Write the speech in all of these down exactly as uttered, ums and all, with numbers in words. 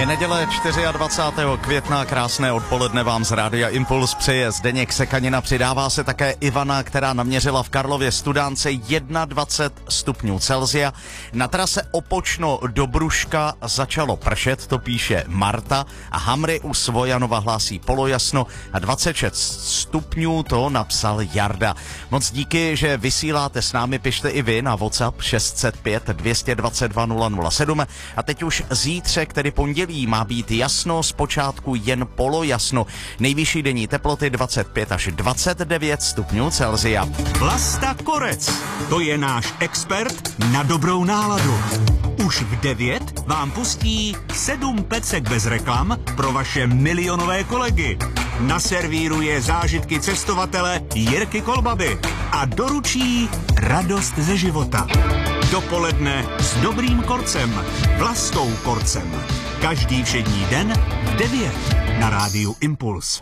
Je neděle dvacátého čtvrtého května, krásné odpoledne vám z Rádia Impuls přeje Zdeněk Sekanina. Přidává se také Ivana, která naměřila v Karlově Studánce dvacet jedna stupňů Celsia. Na trase Opočno do Bruška začalo pršet, to píše Marta, a Hamry u Svojanova hlásí polojasno a dvacet šest stupňů, to napsal Jarda. Moc díky, že vysíláte s námi, pište i vy na WhatsApp šest set pět dvě dvacet dva nula nula sedm. A teď už zítřek, tedy pondělí, má být jasno, zpočátku jen polojasno. Nejvyšší denní teploty dvacet pět až dvacet devět stupňů Celsia. Vlasta Korec, to je náš expert na dobrou náladu. Už v devět vám pustí sedm pecek bez reklam pro vaše milionové kolegy. Naservíruje zážitky cestovatele Jirky Kolbaby a doručí radost ze života. Dopoledne s dobrým Korcem, Vlastou Korcem. Každý všední den v devět na Rádiu Impuls.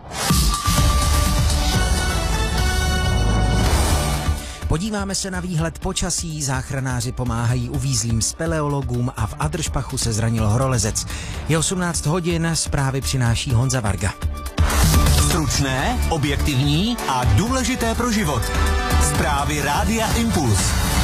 Podíváme se na výhled počasí, záchranáři pomáhají uvízlým speleologům a v Adršpachu se zranil horolezec. Je osmnáct hodin, zprávy přináší Honza Varga. Stručné, objektivní a důležité pro život. Zprávy Rádia Impuls.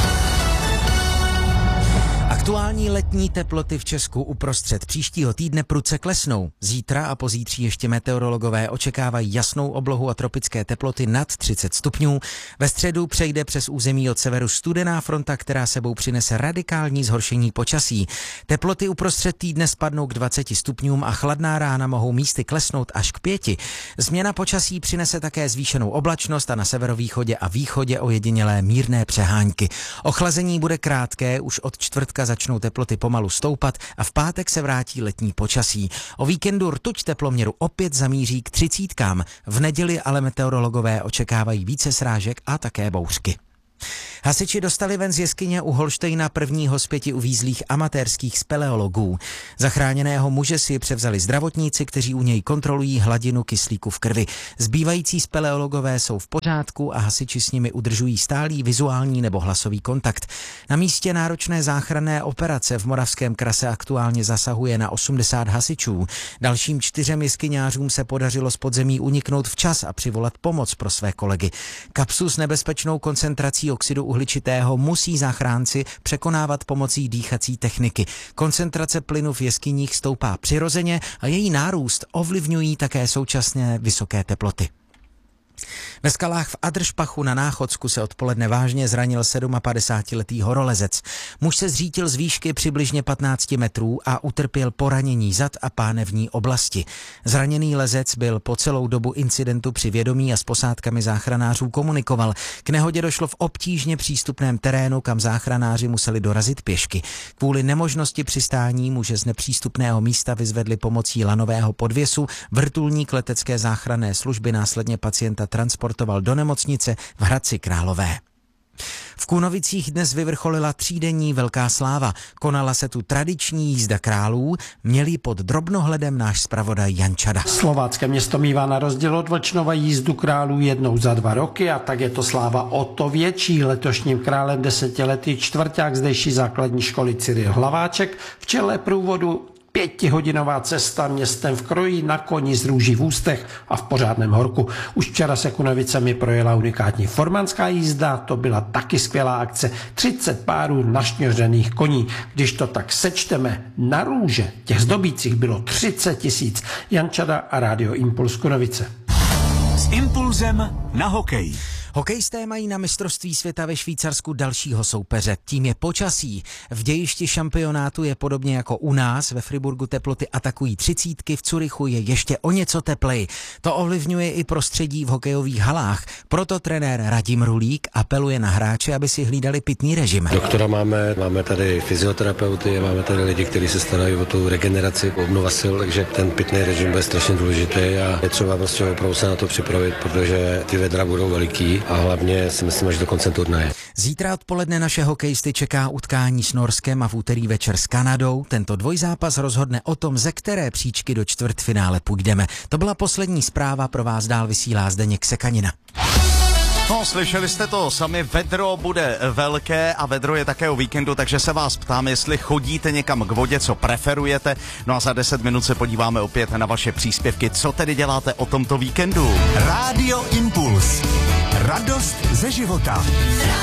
Aktuální letní teploty v Česku uprostřed příštího týdne prudce klesnou. Zítra a pozítří ještě meteorologové očekávají jasnou oblohu a tropické teploty nad třicet stupňů. Ve středu přejde přes území od severu studená fronta, která sebou přinese radikální zhoršení počasí. Teploty uprostřed týdne spadnou k dvaceti stupňům a chladná rána mohou místy klesnout až k pěti. Změna počasí přinese také zvýšenou oblačnost a na severovýchodě a východě ojedinělé mírné přehánky. Ochlazení bude krátké, už od čtvrtka začnou teploty pomalu stoupat a v pátek se vrátí letní počasí. O víkendu rtuť teploměru opět zamíří k třicítkám. V neděli ale meteorologové očekávají více srážek a také bouřky. Hasiči dostali ven z jeskyně u Holštejna prvního z pěti uvízlých amatérských speleologů. Zachráněného muže si převzali zdravotníci, kteří u něj kontrolují hladinu kyslíku v krvi. Zbývající speleologové jsou v pořádku a hasiči s nimi udržují stálý vizuální nebo hlasový kontakt. Na místě náročné záchranné operace v Moravském krase aktuálně zasahuje na osmdesát hasičů. Dalším čtyřem jeskyňářům se podařilo z podzemí uniknout včas a přivolat pomoc pro své kolegy. Kapsu s nebezpečnou koncentrací oxidu uhličitého musí záchránci překonávat pomocí dýchací techniky. Koncentrace plynu v jeskyních stoupá přirozeně a její nárůst ovlivňují také současné vysoké teploty. Ve skalách v Adršpachu na Náchodsku se odpoledne vážně zranil padesátsedmiletý horolezec. Muž se zřítil z výšky přibližně patnáct metrů a utrpěl poranění zad a pánevní oblasti. Zraněný lezec byl po celou dobu incidentu při vědomí a s posádkami záchranářů komunikoval. K nehodě došlo v obtížně přístupném terénu, kam záchranáři museli dorazit pěšky. Kvůli nemožnosti přistání muže z nepřístupného místa vyzvedli pomocí lanového podvěsu. Vrtulník letecké záchranné služby následně pacienta transportoval do nemocnice v Hradci Králové. V Kunovicích dnes vyvrcholila třídenní velká sláva. Konala se tu tradiční jízda králů, měli pod drobnohledem náš zpravodaj Jan Čada. Slovácké město mívá na rozdíl od Vlčnova jízdu králů jednou za dva roky a tak je to sláva o to větší. Letošním králem desetiletý čtvrťák zdejší základní školy Cyril Hlaváček v čele průvodu pětihodinová cesta městem v kroji na koni z růží v ústech a v pořádném horku. Už včera se Kunovicemi projela unikátní formanská jízda, to byla taky skvělá akce. třicet párů našňořených koní. Když to tak sečteme na růže, těch zdobících bylo třicet tisíc. Jan Čada a Rádio Impuls Kunovice. S Impulzem na hokej. Hokejisté mají na mistrovství světa ve Švýcarsku dalšího soupeře. Tím je počasí. V dějišti šampionátu je podobně jako u nás. Ve Friburgu teploty atakují třicítky, v Curychu je ještě o něco tepleji. To ovlivňuje i prostředí v hokejových halách. Proto trenér Radim Rulík apeluje na hráče, aby si hlídali pitný režim. Doktora máme, máme tady fyzioterapeuty, máme tady lidi, kteří se starají o tu regeneraci, obnova sil, takže ten pitný režim bude strašně důležitý a je třeba prostě opravdu se na to připravit, protože ty vedra budou veliký. A hlavně si myslím, až do konce turnaje. Zítra odpoledne naše hokejisty čeká utkání s Norskem a v úterý večer s Kanadou. Tento dvojzápas rozhodne o tom, ze které příčky do čtvrtfinále půjdeme. To byla poslední zpráva, pro vás dál vysílá Zdeněk Sekanina. No, slyšeli jste to sami, vedro bude velké a vedro je také o víkendu, takže se vás ptám, jestli chodíte někam k vodě, co preferujete. No a za deset minut se podíváme opět na vaše příspěvky, co tedy děláte o tomto víkendu. Rádio Impuls. Radost ze života.